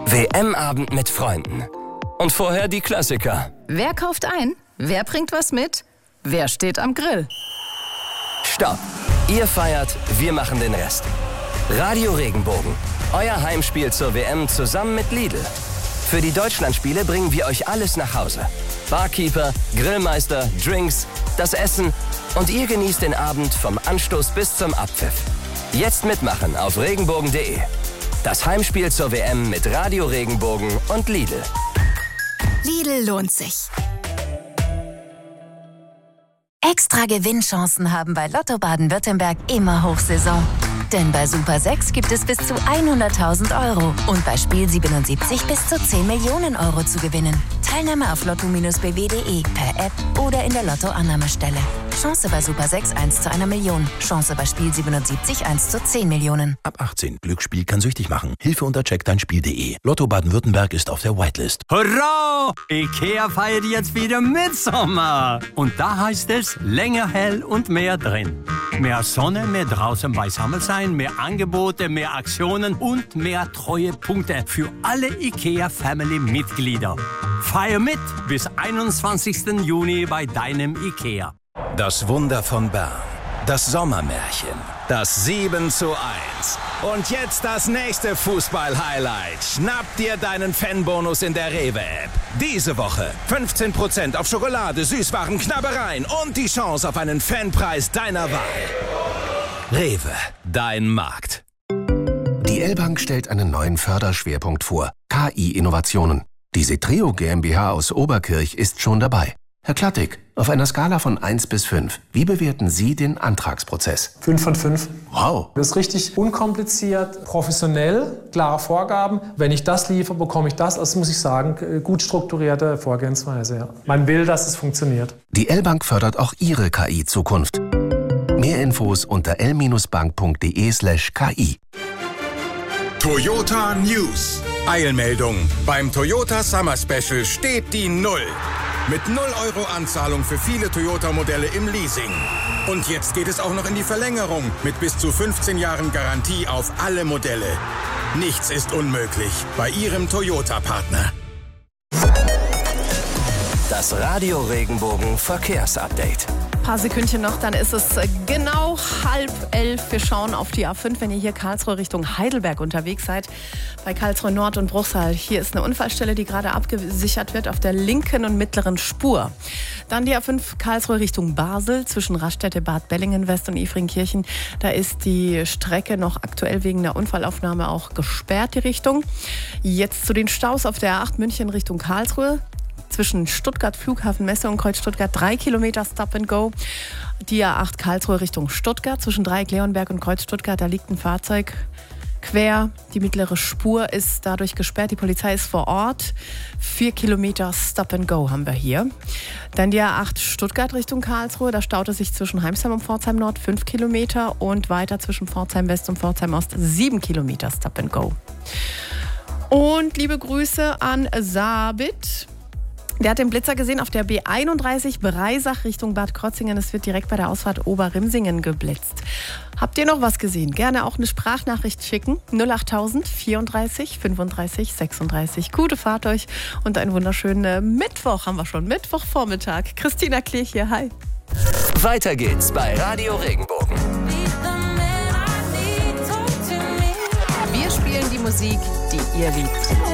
WM-Abend mit Freunden. Und vorher die Klassiker. Wer kauft ein? Wer bringt was mit? Wer steht am Grill? Stopp! Ihr feiert, wir machen den Rest. Radio Regenbogen. Euer Heimspiel zur WM zusammen mit Lidl. Für die Deutschlandspiele bringen wir euch alles nach Hause. Barkeeper, Grillmeister, Drinks, das Essen und ihr genießt den Abend vom Anstoß bis zum Abpfiff. Jetzt mitmachen auf regenbogen.de. Das Heimspiel zur WM mit Radio Regenbogen und Lidl. Lidl lohnt sich. Extra Gewinnchancen haben bei Lotto Baden-Württemberg immer Hochsaison. Denn bei Super 6 gibt es bis zu 100.000 € und bei Spiel 77 bis zu 10 Millionen € zu gewinnen. Teilnahme auf lotto-bw.de, per App oder in der Lotto-Annahmestelle. Chance bei Super 6 1 zu 1 Million. Chance bei Spiel 77 1 zu 10 Millionen. Ab 18. Glücksspiel kann süchtig machen. Hilfe unter checkdeinspiel.de. Lotto Baden-Württemberg ist auf der Whitelist. Hurra! IKEA feiert jetzt wieder Mitsommer. Und da heißt es, länger hell und mehr drin. Mehr Sonne, mehr draußen beisammen sein, mehr Angebote, mehr Aktionen und mehr Treuepunkte für alle IKEA-Family-Mitglieder. Feier mit bis 21. Juni bei deinem IKEA. Das Wunder von Bern. Das Sommermärchen. Das 7:1. Und jetzt das nächste Fußball-Highlight. Schnapp dir deinen Fanbonus in der Rewe-App. Diese Woche 15% auf Schokolade, Süßwaren, Knabbereien und die Chance auf einen Fanpreis deiner Wahl. Rewe, dein Markt. Die L-Bank stellt einen neuen Förderschwerpunkt vor. KI-Innovationen. Die Setreo GmbH aus Oberkirch ist schon dabei. Herr Klattig, auf einer Skala von 1 bis 5, wie bewerten Sie den Antragsprozess? 5 von 5. Wow. Das ist richtig unkompliziert, professionell, klare Vorgaben. Wenn ich das liefere, bekomme ich das. Also muss ich sagen, gut strukturierte Vorgehensweise. Ja. Man will, dass es funktioniert. Die L-Bank fördert auch Ihre KI-Zukunft. Mehr Infos unter l-bank.de/ki. Toyota News. Eilmeldung. Beim Toyota Summer Special steht die 0. Mit 0 € Anzahlung für viele Toyota-Modelle im Leasing. Und jetzt geht es auch noch in die Verlängerung mit bis zu 15 Jahren Garantie auf alle Modelle. Nichts ist unmöglich bei Ihrem Toyota-Partner. Das Radio Regenbogen Verkehrsupdate. Ein paar Sekündchen noch, dann ist es genau 10:30. Wir schauen auf die A5, wenn ihr hier Karlsruhe Richtung Heidelberg unterwegs seid. Bei Karlsruhe Nord und Bruchsal. Hier ist eine Unfallstelle, die gerade abgesichert wird auf der linken und mittleren Spur. Dann die A5 Karlsruhe Richtung Basel zwischen Raststätte, Bad Bellingen-West und Ifringkirchen. Da ist die Strecke noch aktuell wegen der Unfallaufnahme auch gesperrt, die Richtung. Jetzt zu den Staus auf der A8 München Richtung Karlsruhe. Zwischen Stuttgart, Flughafen Messe und Kreuz Stuttgart 3 Kilometer Stop and Go. Die A8 Karlsruhe Richtung Stuttgart zwischen Dreieck-Leonberg und Kreuz Stuttgart. Da liegt ein Fahrzeug quer. Die mittlere Spur ist dadurch gesperrt. Die Polizei ist vor Ort. 4 Kilometer Stop and Go haben wir hier. Dann die A8 Stuttgart Richtung Karlsruhe. Da staut es sich zwischen Heimsheim und Pforzheim Nord 5 Kilometer und weiter zwischen Pforzheim West und Pforzheim Ost 7 Kilometer Stop and Go. Und liebe Grüße an Sabit. Der hat den Blitzer gesehen auf der B31 Breisach Richtung Bad Krotzingen. Es wird direkt bei der Ausfahrt Oberrimsingen geblitzt. Habt ihr noch was gesehen? Gerne auch eine Sprachnachricht schicken. 08000 34 35 36. Gute Fahrt euch und einen wunderschönen Mittwoch haben wir schon. Mittwochvormittag. Christina Klich hier, hi. Weiter geht's bei Radio Regenbogen. Wir spielen die Musik, die ihr liebt.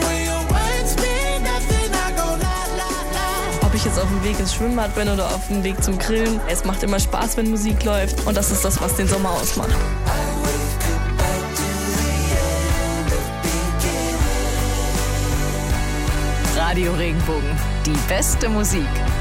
Ob ich jetzt auf dem Weg ins Schwimmbad bin oder auf dem Weg zum Grillen. Es macht immer Spaß, wenn Musik läuft. Und das ist das, was den Sommer ausmacht. Radio Regenbogen, die beste Musik.